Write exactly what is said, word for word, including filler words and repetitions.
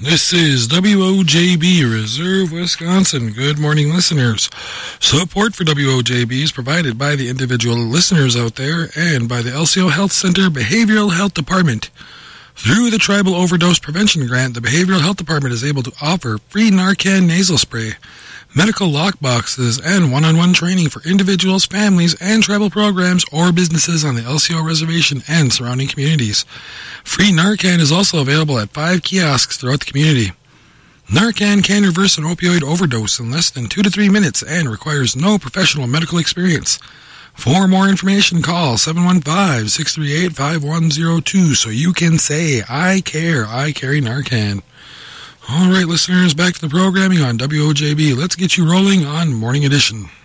This is W O J B, Reserve, Wisconsin. Good morning, listeners. Support for W O J B is provided by the individual listeners out there and by the L C O Health Center Behavioral Health Department. Through the Tribal Overdose Prevention Grant, the Behavioral Health Department is able to offer free Narcan nasal spray, medical lockboxes, and one-on-one training for individuals, families, and tribal programs or businesses on the L C O reservation and surrounding communities. Free Narcan is also available at five kiosks throughout the community. Narcan can reverse an opioid overdose in less than two to three minutes and requires no professional medical experience. For more information, call seven one five, six three eight, five one zero two so you can say, I care, I carry Narcan. All right, listeners, back to the programming on W O J B. Let's get you rolling on Morning Edition.